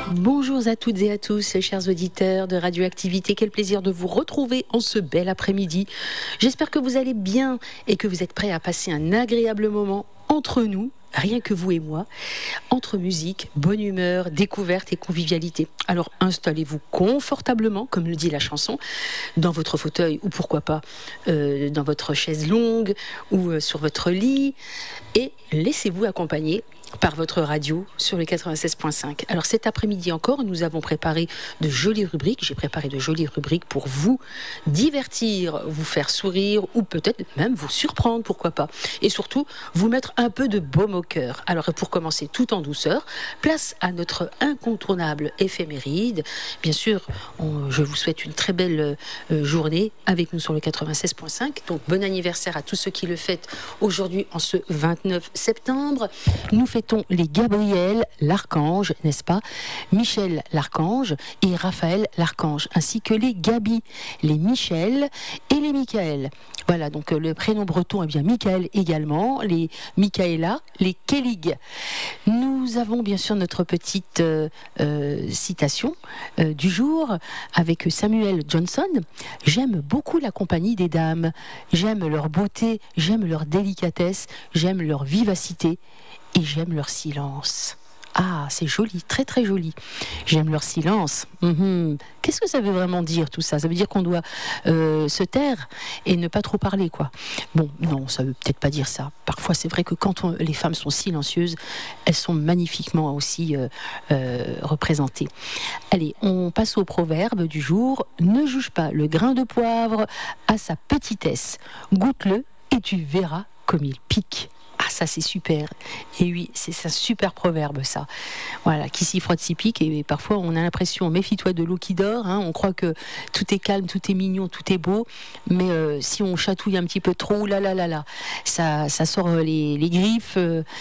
Bonjour à toutes et à tous, chers auditeurs de Radioactivité. Quel plaisir de vous retrouver en ce bel après-midi. J'espère que vous allez bien et que vous êtes prêts à passer un agréable moment entre nous, rien que vous et moi, entre musique, bonne humeur, découverte et convivialité. Alors installez-vous confortablement, comme le dit la chanson, dans votre fauteuil ou pourquoi pas dans votre chaise longue ou sur votre lit et laissez-vous accompagner par votre radio sur le 96.5. Alors cet après-midi encore, nous avons préparé de jolies rubriques. J'ai préparé de jolies rubriques pour vous divertir, vous faire sourire ou peut-être même vous surprendre, pourquoi pas. Et surtout, vous mettre un peu de baume au cœur. Alors pour commencer tout en douceur, place à notre incontournable éphéméride. Bien sûr, je vous souhaite une très belle journée avec nous sur le 96.5. Donc bon anniversaire à tous ceux qui le fêtent aujourd'hui en ce 29 septembre. Nous fêtons les Gabriel l'Archange, n'est-ce pas, Michel l'Archange et Raphaël l'Archange, ainsi que les Gabi, les Michel et les Michael. Voilà, donc le prénom breton est bien Michael également, les Michaela, les Kellig. Nous avons bien sûr notre petite citation du jour avec Samuel Johnson. J'aime beaucoup la compagnie des dames, j'aime leur beauté, j'aime leur délicatesse, j'aime leur vivacité et j'aime leur silence. Ah, c'est joli, très très joli. J'aime leur silence. Qu'est-ce que ça veut vraiment dire tout ça ? Ça veut dire qu'on doit se taire et ne pas trop parler, quoi. Bon, non, ça veut peut-être pas dire ça. Parfois, c'est vrai que quand les femmes sont silencieuses, elles sont magnifiquement aussi représentées. Allez, on passe au proverbe du jour. Ne juge pas le grain de poivre à sa petitesse. Goûte-le et tu verras comme il pique. Ah, ça c'est super. Et oui, c'est un super proverbe ça. Voilà, qui s'y frotte s'y pique. Et parfois on a l'impression, méfie-toi de l'eau qui dort. On croit que tout est calme, tout est mignon, tout est beau. Mais si on chatouille un petit peu trop, ça sort les griffes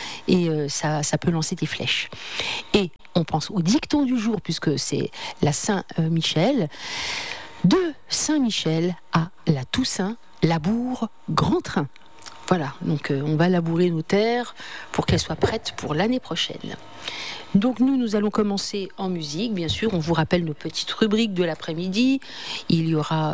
et ça peut lancer des flèches. Et on pense au dicton du jour, puisque c'est la Saint-Michel. De Saint-Michel à la Toussaint, laboure grand train. Voilà, donc on va labourer nos terres pour qu'elles soient prêtes pour l'année prochaine. Donc nous allons commencer en musique, bien sûr. On vous rappelle nos petites rubriques de l'après-midi. Il y aura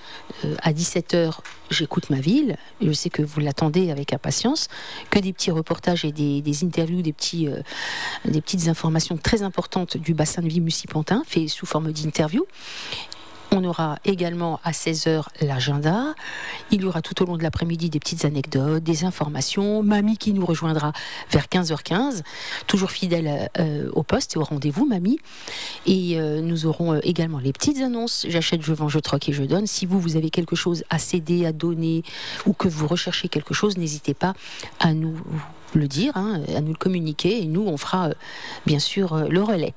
à 17h, j'écoute ma ville. Je sais que vous l'attendez avec impatience. Que des petits reportages et des interviews, des petites informations très importantes du bassin de vie Mussy-Pantin, fait sous forme d'interview. On aura également à 16h l'agenda. Il y aura tout au long de l'après-midi des petites anecdotes, des informations. Mamie qui nous rejoindra vers 15h15. Toujours fidèle au poste et au rendez-vous, Mamie. Et nous aurons également les petites annonces. J'achète, je vends, je troque et je donne. Si vous avez quelque chose à céder, à donner ou que vous recherchez quelque chose, n'hésitez pas à nous le dire, à nous le communiquer. Et nous, on fera bien sûr le relais.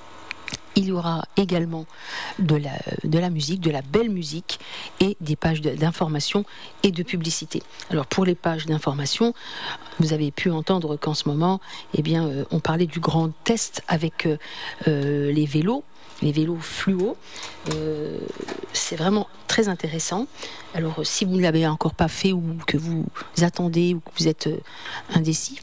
Il y aura également de la musique, de la belle musique et des pages d'information et de publicité. Alors pour les pages d'information, vous avez pu entendre qu'en ce moment, on parlait du grand test avec les vélos fluo. C'est vraiment très intéressant. Alors si vous ne l'avez encore pas fait ou que vous attendez ou que vous êtes indécis,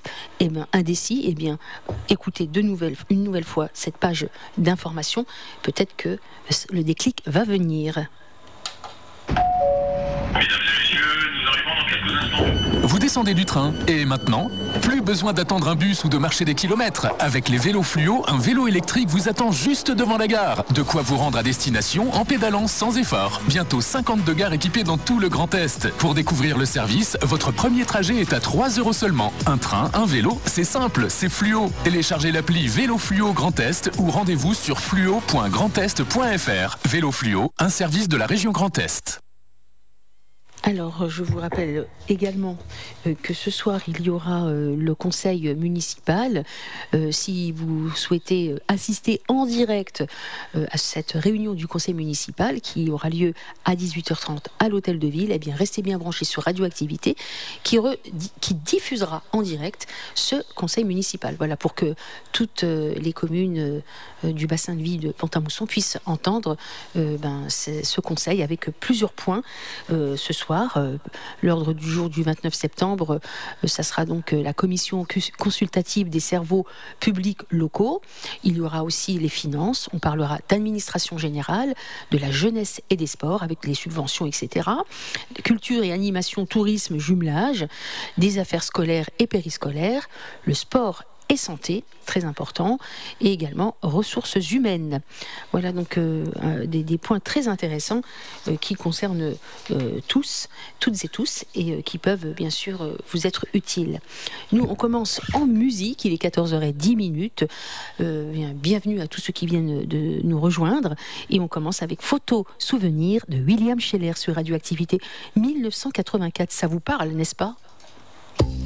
écoutez une nouvelle fois cette page d'information. Peut-être que le déclic va venir. Mesdames et messieurs, nous arrivons dans quelques instants. Vous descendez du train et maintenant, plus besoin d'attendre un bus ou de marcher des kilomètres. Avec les vélos fluo, un vélo électrique vous attend juste devant la gare. De quoi vous rendre à destination en pédalant sans effort. Bientôt 52 gares équipées dans tout le Grand Est. Pour découvrir le service, votre premier trajet est à 3 € seulement. Un train, un vélo, c'est simple, c'est fluo. Téléchargez l'appli Vélo Fluo Grand Est ou rendez-vous sur fluo.grandest.fr. Vélo Fluo, un service de la région Grand Est. Alors, je vous rappelle également que ce soir, il y aura le conseil municipal. Si vous souhaitez assister en direct à cette réunion du conseil municipal qui aura lieu à 18h30 à l'hôtel de ville, restez bien branchés sur Radioactivité qui diffusera en direct ce conseil municipal. Voilà, pour que toutes les communes du bassin de vie de Pont-à-Mousson puissent entendre ce conseil avec plusieurs points ce soir. soir. L'ordre du jour du 29 septembre, ça sera donc la commission consultative des cerveaux publics locaux. Il y aura aussi les finances, on parlera d'administration générale, de la jeunesse et des sports avec les subventions, etc. Culture et animation, tourisme, jumelage, des affaires scolaires et périscolaires, le sport et santé, très important, et également ressources humaines. Voilà donc des points très intéressants qui concernent toutes et tous, et qui peuvent bien sûr vous être utiles. Nous, on commence en musique, il est 14h10. Bienvenue à tous ceux qui viennent de nous rejoindre, et on commence avec Photo Souvenir de William Scheller sur Radioactivité 1984. Ça vous parle, n'est-ce pas ?